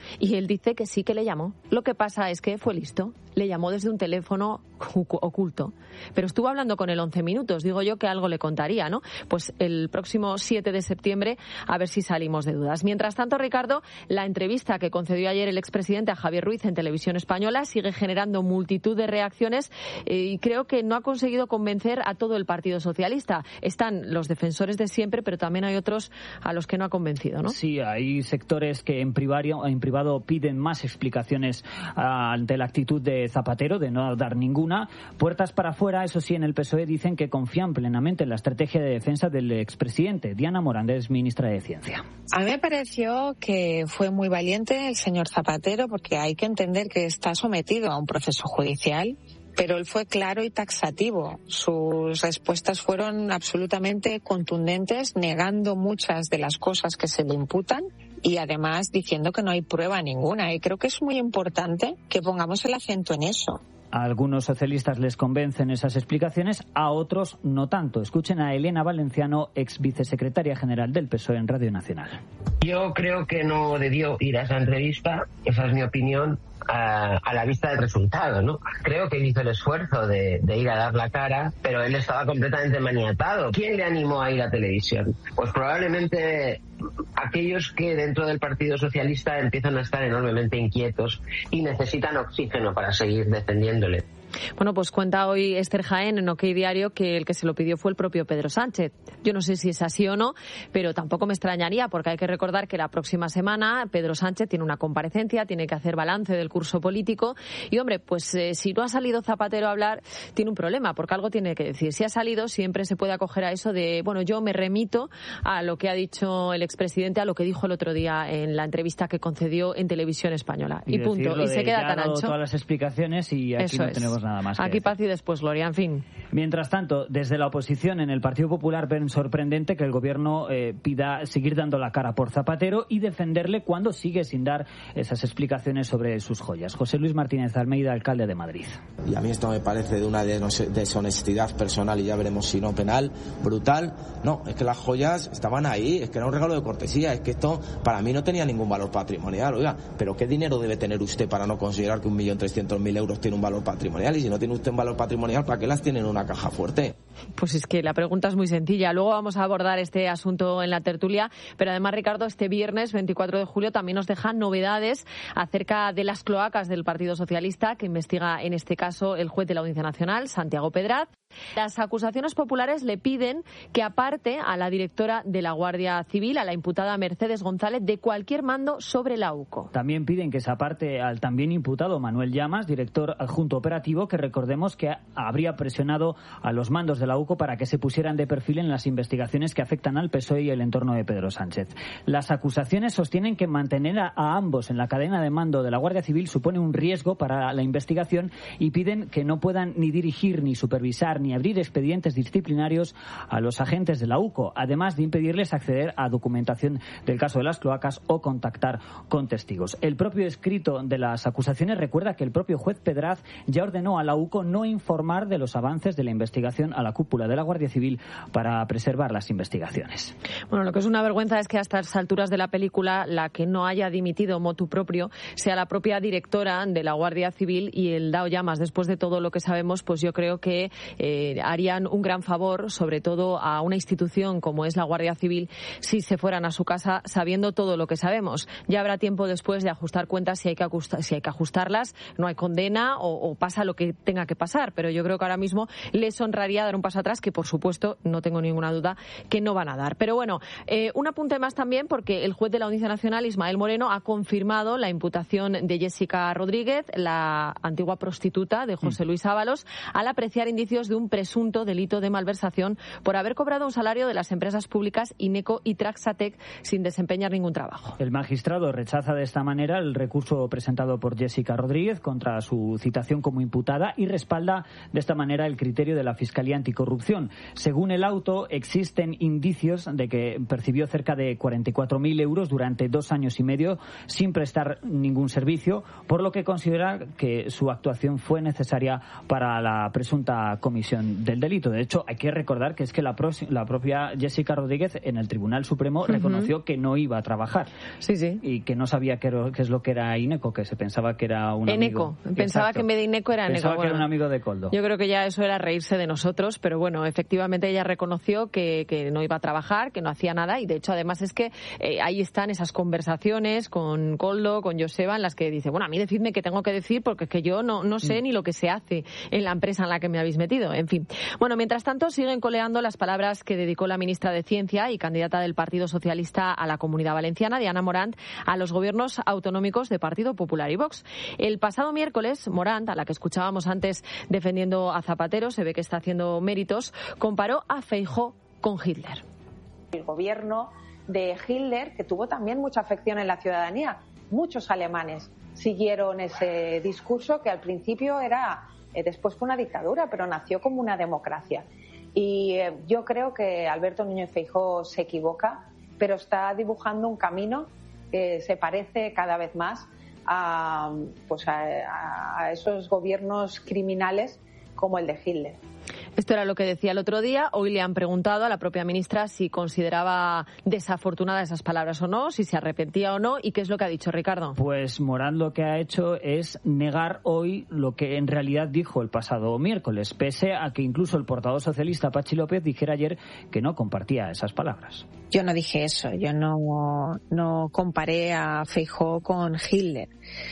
Y él dice que sí que le llamó. Lo que pasa es que fue listo. Le llamó desde un teléfono oculto. Pero estuvo hablando con él once minutos. Digo yo que algo le contaría, ¿no? Pues el próximo siete de septiembre a ver si salimos de dudas. Mientras tanto, Ricardo, la entrevista que concedió ayer el expresidente a Javier Ruiz en Televisión Española sigue generando multitud de reacciones eh, y creo que no ha conseguido convencer a todo el Partido Socialista. Están los defensores de siempre, pero también hay otros a los que no ha convencido, ¿no?
Sí, hay sectores que en privado, en privado piden más explicaciones uh, ante la actitud de Zapatero, de no dar ninguna. Puertas para afuera, eso sí, en el P S O E dicen que confían plenamente en la estrategia de defensa del expresidente. Diana Morandés, ministra de Ciencia.
A mí me pareció que fue muy valiente el señor Zapatero, porque hay que entender que está sometido a un proceso judicial, pero él fue claro y taxativo. Sus respuestas fueron absolutamente contundentes, negando muchas de las cosas que se le imputan y además diciendo que no hay prueba ninguna. Y creo que es muy importante que pongamos el acento en eso.
A algunos socialistas les convencen esas explicaciones, a otros no tanto. Escuchen a Elena Valenciano, ex vicesecretaria general del P S O E en Radio Nacional.
Yo creo que no debió ir a esa entrevista, esa es mi opinión, a, a la vista del resultado, ¿no? Creo que él hizo el esfuerzo de, de ir a dar la cara, pero él estaba completamente maniatado. ¿Quién le animó a ir a televisión? Pues probablemente aquellos que dentro del Partido Socialista empiezan a estar enormemente inquietos y necesitan oxígeno para seguir defendiéndole.
Bueno, pues cuenta hoy Esther Jaén en OK Diario que el que se lo pidió fue el propio Pedro Sánchez. Yo no sé si es así o no, pero tampoco me extrañaría, porque hay que recordar que la próxima semana Pedro Sánchez tiene una comparecencia, tiene que hacer balance del curso político y, hombre, pues eh, si no ha salido Zapatero a hablar, tiene un problema, porque algo tiene que decir. Si ha salido, siempre se puede acoger a eso de, bueno, yo me remito a lo que ha dicho el expresidente, a lo que dijo el otro día en la entrevista que concedió en Televisión Española. Y, y punto. Y se queda tan ancho.
Todas las explicaciones y aquí
eso
no
es.
tenemos nada más.
Aquí paz y después gloria, en fin.
Mientras tanto, desde la oposición en el Partido Popular ven sorprendente que el gobierno eh, pida seguir dando la cara por Zapatero y defenderle cuando sigue sin dar esas explicaciones sobre sus joyas. José Luis Martínez Almeida, alcalde de Madrid.
Y a mí esto me parece de una deshonestidad personal y ya veremos si no penal, brutal. No, es que las joyas estaban ahí, es que era un regalo de cortesía, es que esto para mí no tenía ningún valor patrimonial. Oiga, pero ¿qué dinero debe tener usted para no considerar que un millón trescientos mil euros tiene un valor patrimonial? Y si no tiene usted un valor patrimonial, ¿para qué las tiene en una caja fuerte?
Pues es que la pregunta es muy sencilla. Luego vamos a abordar este asunto en la tertulia, pero además, Ricardo, este viernes veinticuatro de julio también nos dejan novedades acerca de las cloacas del Partido Socialista, que investiga en este caso el juez de la Audiencia Nacional, Santiago Pedraz. Las acusaciones populares le piden que aparte a la directora de la Guardia Civil, a la imputada Mercedes González, de cualquier mando sobre la U C O.
También piden que se aparte al también imputado Manuel Llamas, director adjunto operativo, que recordemos que habría presionado a los mandos de la U C O para que se pusieran de perfil en las investigaciones que afectan al P S O E y el entorno de Pedro Sánchez. Las acusaciones sostienen que mantener a, a ambos en la cadena de mando de la Guardia Civil supone un riesgo para la investigación y piden que no puedan ni dirigir ni supervisar ni abrir expedientes disciplinarios a los agentes de la U C O, además de impedirles acceder a documentación del caso de las cloacas o contactar con testigos. El propio escrito de las acusaciones recuerda que el propio juez Pedraz ya ordenó a la U C O no informar de los avances de la investigación a la cúpula de la Guardia Civil para preservar las investigaciones.
Bueno, lo que es una vergüenza es que a estas alturas de la película la que no haya dimitido motu propio sea la propia directora de la Guardia Civil y el Dao Llamas. Después de todo lo que sabemos, pues yo creo que eh, harían un gran favor, sobre todo a una institución como es la Guardia Civil, si se fueran a su casa sabiendo todo lo que sabemos. Ya habrá tiempo después de ajustar cuentas si hay que, ajustar, si hay que ajustarlas, no hay condena o, o pasa lo que tenga que pasar, pero yo creo que ahora mismo les honraría dar un paso atrás, que por supuesto, no tengo ninguna duda, que no van a dar. Pero bueno, eh, un apunte más también, porque el juez de la Audiencia Nacional, Ismael Moreno, ha confirmado la imputación de Jessica Rodríguez, la antigua prostituta de José Luis Ábalos, al apreciar indicios de un presunto delito de malversación por haber cobrado un salario de las empresas públicas Ineco y Traxatec sin desempeñar ningún trabajo.
El magistrado rechaza de esta manera el recurso presentado por Jessica Rodríguez contra su citación como imputada y respalda de esta manera el criterio de la Fiscalía Anticorrupción anticorrupción. Según el auto, existen indicios de que percibió cerca de cuarenta y cuatro mil euros durante dos años y medio sin prestar ningún servicio, por lo que considera que su actuación fue necesaria para la presunta comisión del delito. De hecho, hay que recordar que es que la, pro- la propia Jessica Rodríguez en el Tribunal Supremo uh-huh. reconoció que no iba a trabajar.
Sí, sí.
Y que no sabía qué, qué es lo que era Ineco, que se pensaba que era un
Eneco.
amigo.
Pensaba
Exacto.
que en vez de Ineco era Eneco.
Pensaba
bueno,
que era un amigo de Coldo.
Yo creo que ya eso era reírse de nosotros, pero bueno, efectivamente ella reconoció que, que no iba a trabajar, que no hacía nada, y de hecho además es que eh, ahí están esas conversaciones con Coldo, con Joseba, en las que dice, bueno, a mí decidme qué tengo que decir porque es que yo no, no sé mm. ni lo que se hace en la empresa en la que me habéis metido. En fin. Bueno, mientras tanto siguen coleando las palabras que dedicó la ministra de Ciencia y candidata del Partido Socialista a la Comunidad Valenciana, Diana Morant, a los gobiernos autonómicos de Partido Popular y Vox. El pasado miércoles, Morant, a la que escuchábamos antes defendiendo a Zapatero, se ve que está haciendo méritos, comparó a Feijóo con Hitler.
El gobierno de Hitler, que tuvo también mucha afección en la ciudadanía, muchos alemanes siguieron ese discurso que al principio era, eh, después fue una dictadura, pero nació como una democracia. Y eh, yo creo que Alberto Núñez Feijóo se equivoca, pero está dibujando un camino que se parece cada vez más a, pues a, a esos gobiernos criminales como el de Hitler.
Esto era lo que decía el otro día. Hoy le han preguntado a la propia ministra si consideraba desafortunadas esas palabras o no, si se arrepentía o no, y qué es lo que ha dicho, Ricardo.
Pues Morant lo que ha hecho es negar hoy lo que en realidad dijo el pasado miércoles, pese a que incluso el portavoz socialista Patxi López dijera ayer que no compartía esas palabras.
Yo no dije eso, yo no, no comparé a Feijóo con Hitler.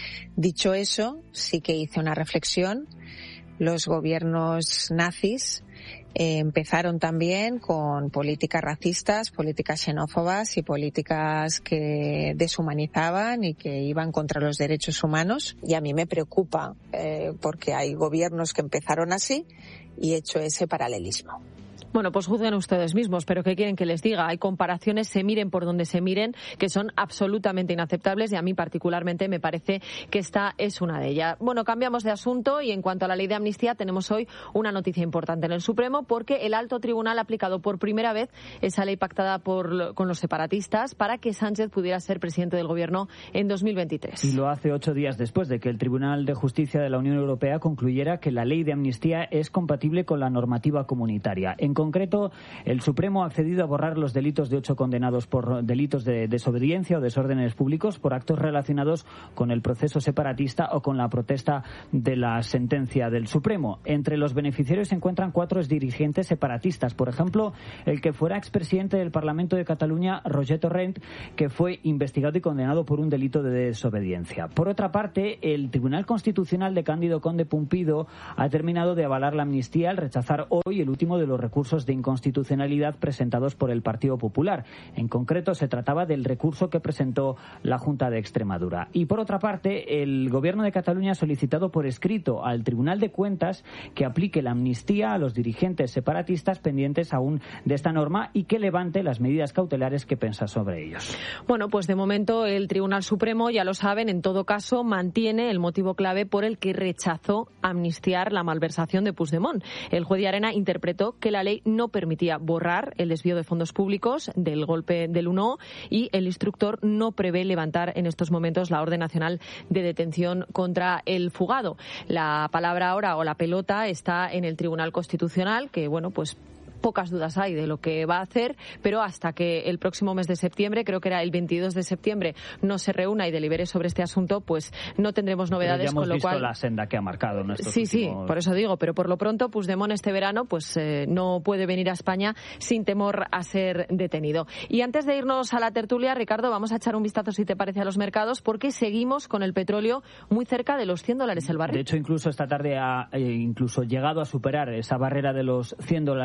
Dicho eso, sí que hice una reflexión. Los gobiernos nazis eh, empezaron también con políticas racistas, políticas xenófobas y políticas que deshumanizaban y que iban contra los derechos humanos. Y a mí me preocupa eh, porque hay gobiernos que empezaron así y he hecho ese paralelismo.
Bueno, pues juzguen ustedes mismos, pero ¿qué quieren que les diga? Hay comparaciones, se miren por donde se miren, que son absolutamente inaceptables y a mí particularmente me parece que esta es una de ellas. Bueno, cambiamos de asunto y en cuanto a la ley de amnistía tenemos hoy una noticia importante en el Supremo porque el alto tribunal ha aplicado por primera vez esa ley pactada por, con los separatistas para que Sánchez pudiera ser presidente del Gobierno en dos mil veintitrés.
Y lo hace ocho días después de que el Tribunal de Justicia de la Unión Europea concluyera que la ley de amnistía es compatible con la normativa comunitaria. En En concreto, el Supremo ha accedido a borrar los delitos de ocho condenados por delitos de desobediencia o desórdenes públicos por actos relacionados con el proceso separatista o con la protesta de la sentencia del Supremo. Entre los beneficiarios se encuentran cuatro exdirigentes separatistas. Por ejemplo, el que fuera expresidente del Parlamento de Cataluña, Roger Torrent, que fue investigado y condenado por un delito de desobediencia. Por otra parte, el Tribunal Constitucional de Cándido Conde Pumpido ha terminado de avalar la amnistía al rechazar hoy el último de los recursos de inconstitucionalidad presentados por el Partido Popular. En concreto, se trataba del recurso que presentó la Junta de Extremadura. Y por otra parte, el Gobierno de Cataluña ha solicitado por escrito al Tribunal de Cuentas que aplique la amnistía a los dirigentes separatistas pendientes aún de esta norma y que levante las medidas cautelares que piensa sobre ellos.
Bueno, pues de momento el Tribunal Supremo, ya lo saben, en todo caso mantiene el motivo clave por el que rechazó amnistiar la malversación de Puigdemont. El juez de Arena interpretó que la ley no permitía borrar el desvío de fondos públicos del golpe del uno y el instructor no prevé levantar en estos momentos la orden nacional de detención contra el fugado. La palabra ahora o la pelota está en el Tribunal Constitucional, que bueno, pues pocas dudas hay de lo que va a hacer, pero hasta que el próximo mes de septiembre, creo que era el veintidós de septiembre, no se reúna y delibere sobre este asunto, pues no tendremos novedades,
pero ya hemos
con lo
visto
cual
la senda que ha marcado en estos
sí,
últimos...
sí, por eso digo, pero por lo pronto Puigdemont este verano pues eh, no puede venir a España sin temor a ser detenido. Y antes de irnos a la tertulia, Ricardo, vamos a echar un vistazo, si te parece, a los mercados, porque seguimos con el petróleo muy cerca de los cien dólares el barril.
De hecho, incluso esta tarde ha eh, incluso llegado a superar esa barrera de los cien dólares el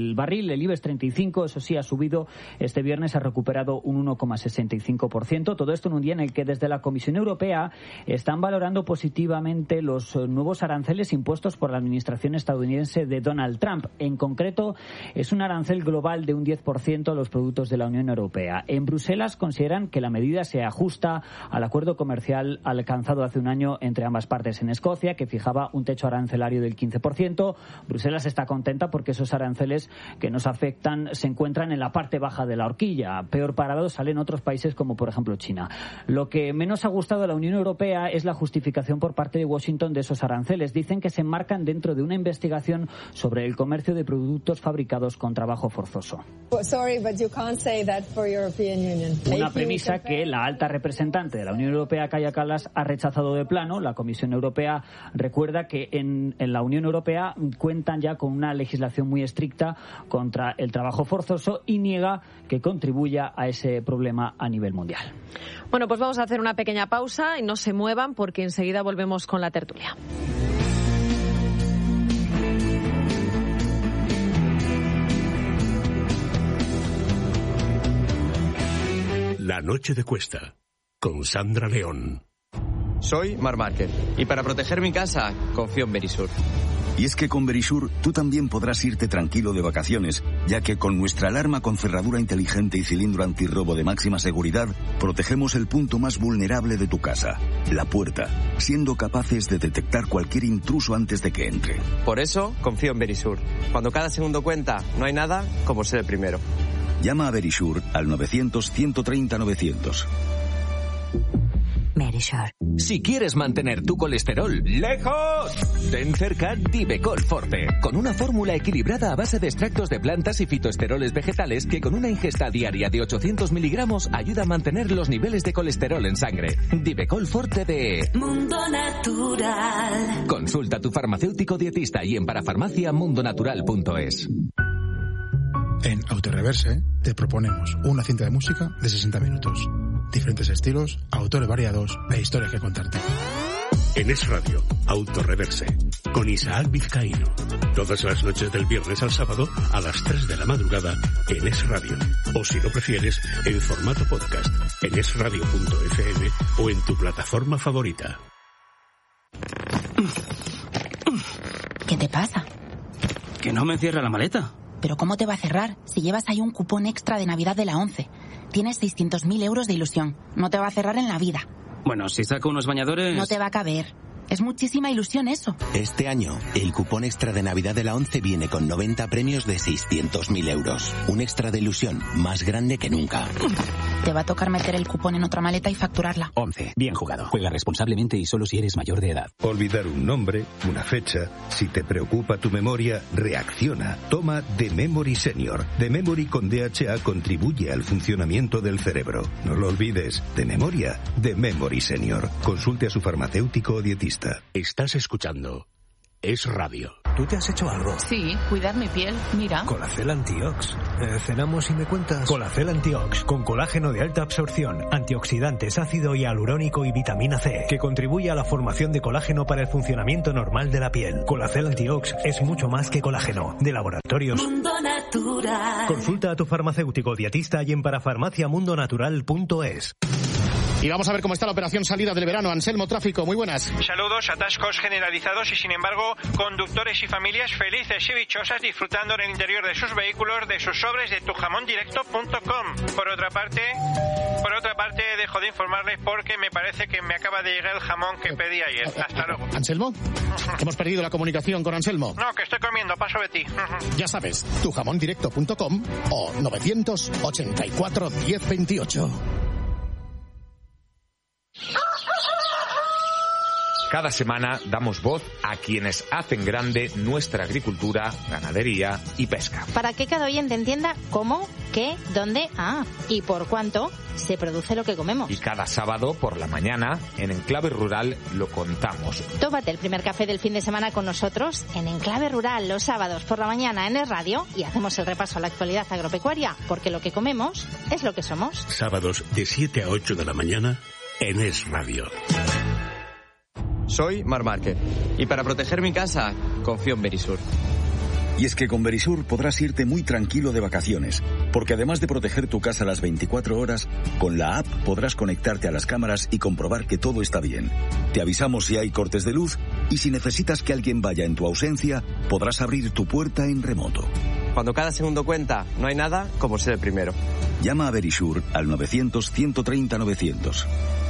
el barril. El IBEX treinta y cinco, eso sí, ha subido este viernes, ha recuperado un uno coma sesenta y cinco por ciento. Todo esto en un día en el que desde la Comisión Europea están valorando positivamente los nuevos aranceles impuestos por la administración estadounidense de Donald Trump. En concreto, es un arancel global de un diez por ciento a los productos de la Unión Europea. En Bruselas consideran que la medida se ajusta al acuerdo comercial alcanzado hace un año entre ambas partes en Escocia, que fijaba un techo arancelario del quince por ciento. Bruselas está contenta porque esos aranceles que nos afectan se encuentran en la parte baja de la horquilla. Peor parados salen otros países como, por ejemplo, China. Lo que menos ha gustado a la Unión Europea es la justificación por parte de Washington de esos aranceles. Dicen que se enmarcan dentro de una investigación sobre el comercio de productos fabricados con trabajo forzoso. Una premisa que la alta representante de la Unión Europea, Kaja Kallas, ha rechazado de plano. La Comisión Europea recuerda que en, en la Unión Europea cuentan ya con una legislación muy estricta contra el trabajo forzoso y niega que contribuya a ese problema a nivel mundial.
Bueno, pues vamos a hacer una pequeña pausa y no se muevan porque enseguida volvemos con la tertulia.
La noche de Cuesta, con Sandra León.
Soy Marc Márquez y para proteger mi casa confío en Verisur.
Y es que con Verisur tú también podrás irte tranquilo de vacaciones, ya que con nuestra alarma con cerradura inteligente y cilindro antirrobo de máxima seguridad, protegemos el punto más vulnerable de tu casa, la puerta, siendo capaces de detectar cualquier intruso antes de que entre.
Por eso confío en Verisur. Cuando cada segundo cuenta, no hay nada como ser el primero.
Llama a Verisur al novecientos, ciento treinta, novecientos.
Verisur. Si quieres mantener tu colesterol lejos, ten cerca Divecol Forte, con una fórmula equilibrada a base de extractos de plantas y fitoesteroles vegetales que con una ingesta diaria de ochocientos miligramos ayuda a mantener los niveles de colesterol en sangre. Divecol Forte de Mundo Natural. Consulta a tu farmacéutico dietista y en parafarmacia mundonatural punto es.
En Autoreverse te proponemos una cinta de música de sesenta minutos. Diferentes estilos, autores variados e historias que contarte.
En Es Radio, Autoreverse, con Isaac Vizcaíno. Todas las noches del viernes al sábado a las tres de la madrugada en Es Radio. O si lo prefieres, en formato podcast, en es radio punto efe eme o en tu plataforma favorita.
¿Qué te pasa?
Que no me cierra la maleta.
¿Pero cómo te va a cerrar si llevas ahí un cupón extra de Navidad de la ONCE? Tienes seiscientos mil euros de ilusión. No te va a cerrar en la vida.
Bueno, si saco unos bañadores...
No te va a caber. Es muchísima ilusión eso.
Este año, el cupón extra de Navidad de la ONCE viene con noventa premios de seiscientos mil euros. Un extra de ilusión más grande que nunca.
Te va a tocar meter el cupón en otra maleta y facturarla.
ONCE. Bien jugado. Juega responsablemente y solo si eres mayor de edad.
Olvidar un nombre, una fecha. Si te preocupa tu memoria, reacciona. Toma The Memory Senior. The Memory con D H A contribuye al funcionamiento del cerebro. No lo olvides. De memoria, The Memory Senior. Consulte a su farmacéutico o dietista.
Estás escuchando Es Radio.
¿Tú te has hecho algo?
Sí, cuidar mi piel, mira.
Colacel Antiox. Eh, cenamos y me cuentas.
Colacel Antiox, con colágeno de alta absorción, antioxidantes, ácido hialurónico y vitamina C, que contribuye a la formación de colágeno para el funcionamiento normal de la piel. Colacel Antiox es mucho más que colágeno. De Laboratorios
Mundo Natural.
Consulta a tu farmacéutico dietista y en parafarmacia mundo natural punto es.
Y vamos a ver cómo está la operación salida del verano. Anselmo, tráfico, muy buenas.
Saludos, atascos generalizados y sin embargo conductores y familias felices y dichosas disfrutando en el interior de sus vehículos de sus sobres de tu jamón directo punto com. Por otra parte, por otra parte dejo de informarles porque me parece que me acaba de llegar el jamón que pedí ayer. Hasta luego.
¿Anselmo? Hemos perdido la comunicación con Anselmo.
No, que estoy comiendo, paso de ti.
Ya sabes, tu jamón directo punto com o novecientos ochenta y cuatro diez veintiocho.
Cada semana damos voz a quienes hacen grande nuestra agricultura, ganadería y pesca.
Para que cada oyente entienda cómo, qué, dónde, ah, y por cuánto se produce lo que comemos.
Y cada sábado por la mañana, en Enclave Rural, lo contamos.
Tómate el primer café del fin de semana con nosotros en Enclave Rural los sábados por la mañana en Es Radio y hacemos el repaso a la actualidad agropecuaria, porque lo que comemos es lo que somos.
Sábados de siete a ocho de la mañana en Es Radio.
Soy Marc Márquez y para proteger mi casa confío en Verisur.
Y es que con Verisur podrás irte muy tranquilo de vacaciones, porque además de proteger tu casa las veinticuatro horas, con la app podrás conectarte a las cámaras y comprobar que todo está bien. Te avisamos si hay cortes de luz y si necesitas que alguien vaya en tu ausencia, podrás abrir tu puerta en remoto.
Cuando cada segundo cuenta, no hay nada como ser el primero.
Llama a Verisur al novecientos, ciento treinta, novecientos.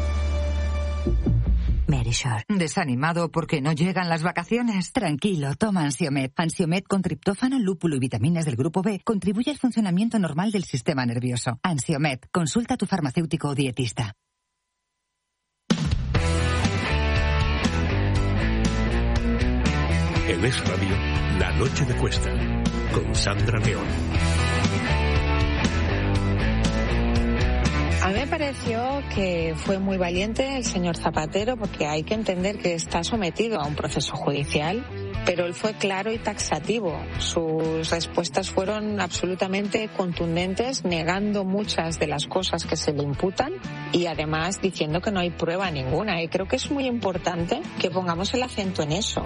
Verisur. ¿Desanimado porque no llegan las vacaciones? Tranquilo, toma Ansiomed. Ansiomed con triptófano, lúpulo y vitaminas del grupo B contribuye al funcionamiento normal del sistema nervioso. Ansiomed. Consulta a tu farmacéutico o dietista.
En Es Radio, La Noche de Cuesta, con Sandra León.
A mí me pareció que fue muy valiente el señor Zapatero, porque hay que entender que está sometido a un proceso judicial, pero él fue claro y taxativo. Sus respuestas fueron absolutamente contundentes, negando muchas de las cosas que se le imputan y además diciendo que no hay prueba ninguna. Y creo que es muy importante que pongamos el acento en eso.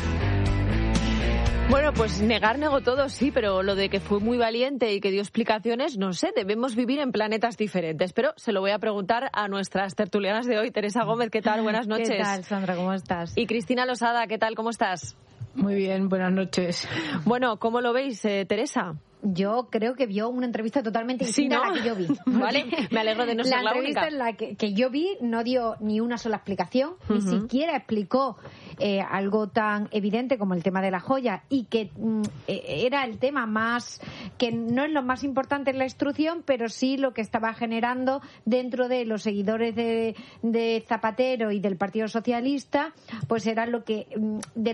Bueno, pues negar negó todo, sí, pero lo de que fue muy valiente y que dio explicaciones, no sé, debemos vivir en planetas diferentes. Pero se lo voy a preguntar a nuestras tertulianas de hoy. Teresa Gómez, ¿qué tal? Buenas noches.
¿Qué tal, Sandra? ¿Cómo estás?
Y Cristina Losada, ¿qué tal? ¿Cómo estás?
Muy bien, buenas noches.
Bueno, ¿cómo lo veis, eh, Teresa?
Yo creo que vio una entrevista totalmente distinta
sí, ¿no?
a la que yo vi.
Vale, me alegro de no ser la,
la única. La entrevista en la que, que yo vi no dio ni una sola explicación, uh-huh. ni siquiera explicó eh, algo tan evidente como el tema de la joya, y que mm, era el tema más, que no es lo más importante en la instrucción, pero sí lo que estaba generando dentro de los seguidores de, de Zapatero y del Partido Socialista, pues era lo que mm, de